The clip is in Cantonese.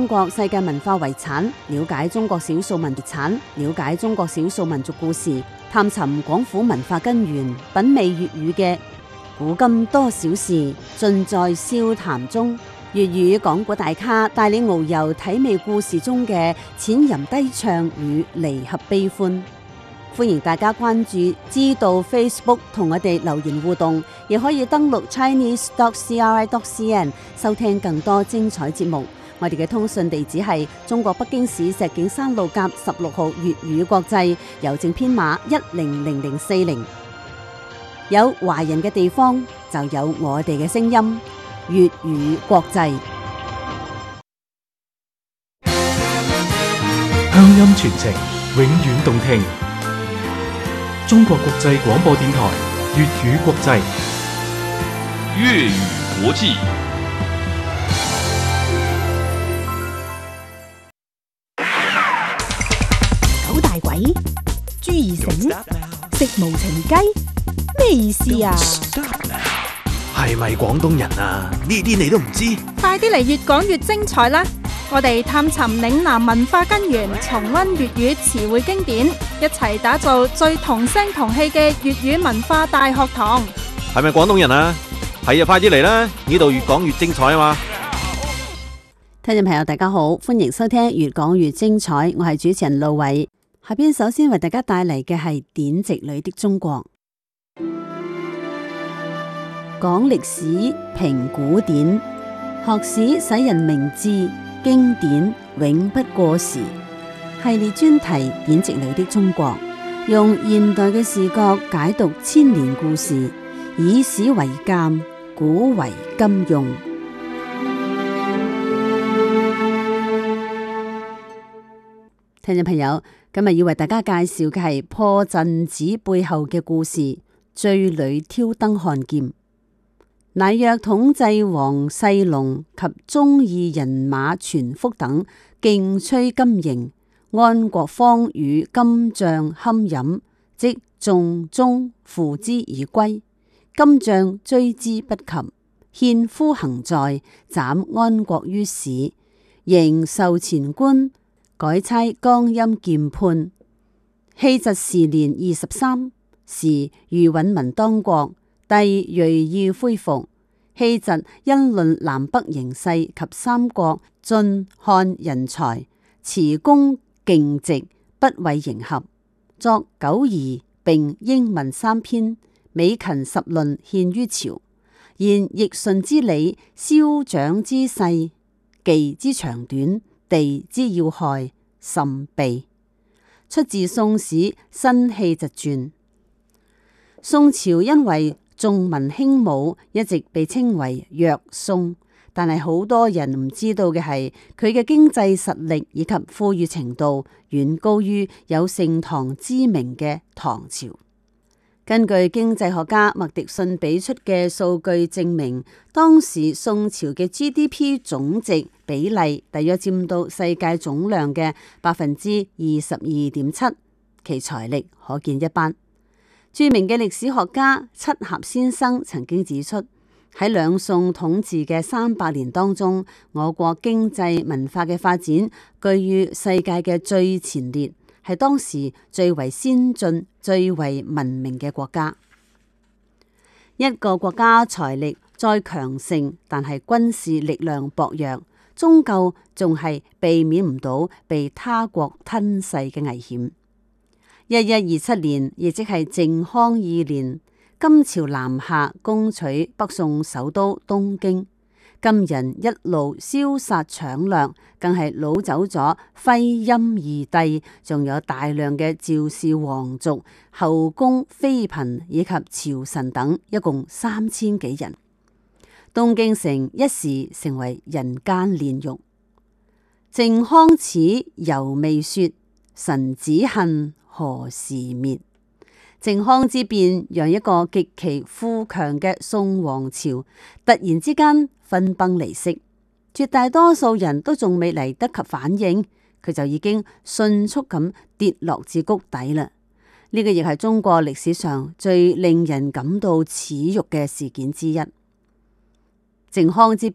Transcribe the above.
中國世界文化遺產，了解中國少數民族產，了解中國少數民族故事，探尋廣府文化根源，品味粵語嘅古今多少事，盡在笑談中。粵語講古大咖帶你遨遊體味故事中嘅淺吟低唱與離合悲歡。歡迎大家關注知道 Facebook 同我哋留言互動，亦可以登錄 chinese.cri.cn 收聽更多精彩節目。我哋嘅通訊地址係中國北京市石景山路甲16號粵語國際，郵政編碼100040。有華人嘅地方就有我哋嘅聲音，粵語國際。 鄉音傳情，永遠動聽。中國國際廣播電台粵語國際， 粵語國際。 九大簋，朱二繩，食無情雞，咩意思啊？ 係咪廣東人啊？呢啲你都唔知？ 快啲嚟越講越精彩啦！我哋探尋嶺南文化根源，重溫粵語詞彙經典，一齊打造最同聲同氣嘅粵語文化大學堂。 係咪廣東人啊？係啊，快啲嚟啦！呢度越講越精彩啊嘛！ 聽眾朋友大家好，歡迎收聽越講越精彩，我係主持人路偉。下邊首先為大家帶嚟嘅係典籍裏的中國。講歷史，評古典，學史使人明智，經典永不過時。系列專題典籍裏的中國，用現代嘅視角解讀千年故事，以史為鑑，古為今用。聽眾朋友，今日要為大家介紹嘅係破陣子背後嘅故事，醉裏挑燈看劍。乃約統制王世龍及忠義人馬全福等競吹金營，安國方與金將堪飲，即眾中負之而歸。金將追之不及，獻夫行在，斬安國於市，仍授前官，改差江陰劍判。熙侄時年23，時余允文當國，帝銳意恢復。熙侄因論南北形勢及三國晉漢人才，辭功競直，不為迎合，作九疑並英文3篇，美勤10論獻於朝。言易順之理，消長之勢，技之長短，地之要害，甚備。出自《宋史·新熙侄傳》。宋朝因為重文輕武，一直被稱為弱宋，但係好多人唔知道嘅係，佢嘅經濟實力以及富裕程度遠高於有盛唐之名嘅唐朝。根據經濟學家麥迪遜俾出嘅數據證明，當時宋朝嘅 GDP 總值比例大約佔到世界總量嘅22.7%，其財力可見一斑。著名嘅歷史學家七峽先生曾經指出，喺兩宋統治嘅300年當中，我國經濟文化嘅發展居於世界嘅最前列，係當時最為先進、最為文明嘅國家。一個國家財力再強盛，但係軍事力量薄弱，終究仲係避免唔到被他國吞噬嘅危險。1127年，亦即係靖康2年，金朝南下攻取北宋首都東京，金人一路燒殺搶掠，更係擄走咗徽欽二帝，仲有大量嘅趙氏皇族、後宮妃嬪以及朝臣等，一共3000幾人。東京城一時成為人間煉獄。靖康恥，猶未雪，臣子恨，何時滅？靖康之變讓一個極其富強嘅宋王朝突然之間分崩離析，絕大多數人都仲未嚟得及反應，佢就已經迅速咁跌落至谷底啦。呢個亦係中國歷史上最令人感到恥辱嘅事件之一。靖康之